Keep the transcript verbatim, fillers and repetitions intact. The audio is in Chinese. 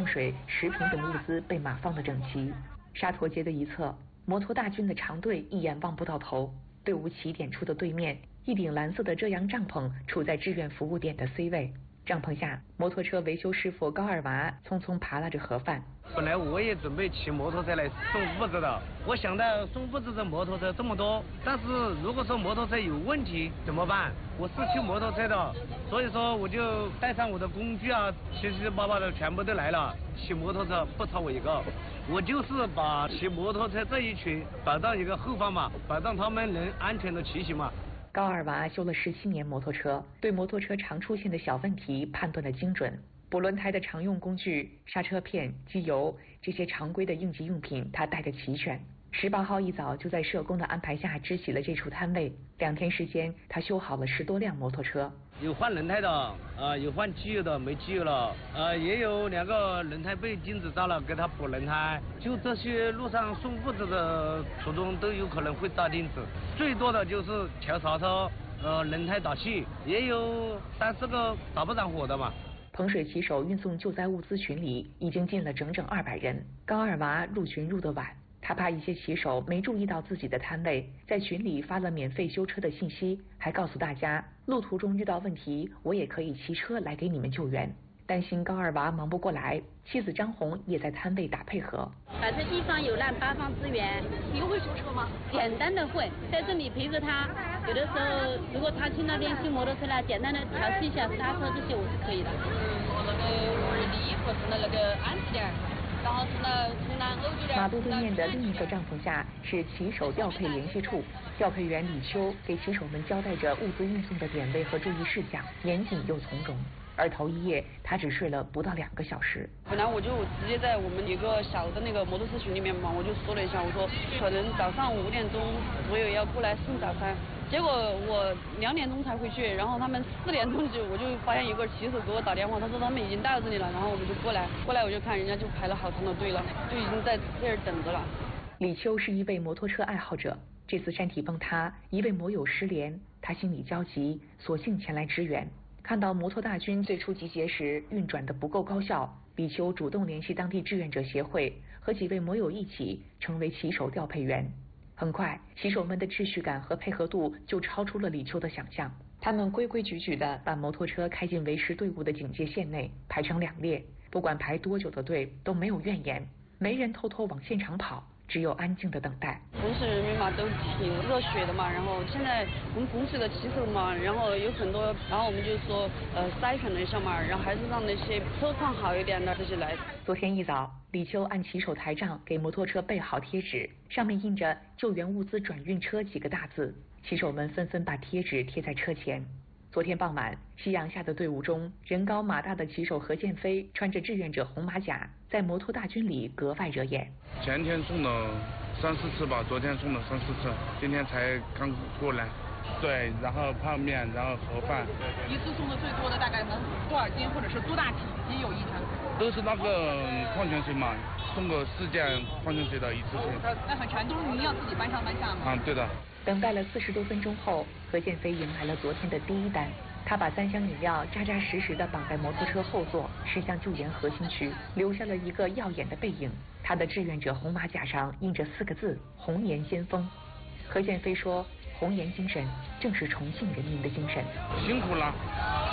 水、食品等物资被码放得整齐。沙陀街的一侧，摩托大军的长队一眼望不到头。队伍起点处的对面，一顶蓝色的遮阳帐篷处在志愿服务点的 C 位。帐篷下，摩托车维修师傅高二娃匆匆扒拉着盒饭。 本来我也准备骑摩托车来送物资的，我想到送物资的摩托车这么多，但是如果说摩托车有问题怎么办？我是骑摩托车的，所以说我就带上我的工具啊，七七八八的全部都来了。骑摩托车不超我一个，我就是把骑摩托车这一群摆到一个后方嘛，保障他们能安全的骑行嘛。 高二娃修了十七年摩托车，对摩托车常出现的小问题判断的精准。补轮胎的常用工具、刹车片、机油这些常规的应急用品，他带得齐全。十八号一早就在社工的安排下支起了这处摊位。两天时间，他修好了十多辆摩托车。 有换轮胎的，呃，有换机油的，没机油了，呃，也有两个轮胎被金子扎了，给他补轮胎。就这些路上送物资的途中都有可能会扎钉子，最多的就是调刹车，呃，轮胎打气，也有三四个打不着火的嘛。 彭水骑手运送救灾物资群里已经进了整整二百人。高二娃入群入得晚，他怕一些骑手没注意到自己的摊位，在群里发了免费修车的信息，还告诉大家路途中遇到问题，我也可以骑车来给你们救援。担心高二娃忙不过来，妻子张红也在摊位打配合。 反正一方有难八方支援。 你会修车吗？ 简单的会，在这里陪着他。有的时候如果他去那边修摩托车了，简单的调试一下刹车这些我是可以的。 我那个二力或是那个安置点，然后是那从南欧这边。 马路对面的另一个帐篷下是骑手调配联系处，调配员李秋给骑手们交代着物资运送的点位和注意事项，严谨又从容。而头一夜他只睡了不到两个小时。 本来我就直接在我们一个小的那个摩托车群里面嘛，我就说了一下，我说可能早上五点钟左右要过来送早餐。结果我两点钟才回去，然后他们四点钟就我就发现一个骑手给我打电话，他说他们已经到这里了，然后我们就过来，过来我就看人家就排了好长的队了，就已经在这儿等着了。 李秋是一位摩托车爱好者，这次山体崩塌，一位摩友失联，他心里焦急，索性前来支援。看到摩托大军最初集结时运转的不够高效，李秋主动联系当地志愿者协会，和几位摩友一起成为骑手调配员。很快，骑手们的秩序感和配合度就超出了李秋的想象。他们规规矩矩地把摩托车开进维持队伍的警戒线内，排成两列，不管排多久的队都没有怨言，没人偷偷往现场跑，只有安静的等待。 同事人民嘛都挺热血的嘛，然后现在我们彭水的骑手嘛，然后有很多，然后我们就说呃筛选了一下嘛，然后还是让那些车况好一点的这些来。 昨天一早，李秋按骑手台账给摩托车备好贴纸，上面印着救援物资转运车几个大字，骑手们纷纷把贴纸贴在车前。昨天傍晚，夕阳下的队伍中，人高马大的骑手何建飞穿着志愿者红马甲，在摩托大军里格外惹眼。 前天送了三四次吧，昨天送了三四次，今天才刚过来。对，然后泡面，然后盒饭。 一次送的最多的大概能多少斤，或者是多大体积有一成？ 都是那个矿泉水嘛，送个四件矿泉水的一次性。 那很全，都是您要自己搬上搬下吗？ 啊，对的。 等待了四十多分钟后，何建飞迎来了昨天的第一单。他把三箱饮料扎扎实实地绑在摩托车后座，驶向救援核心区，留下了一个耀眼的背影。他的志愿者红马甲上印着四个字：红颜先锋。何建飞说，红颜精神正是重庆人民的精神。 辛苦了，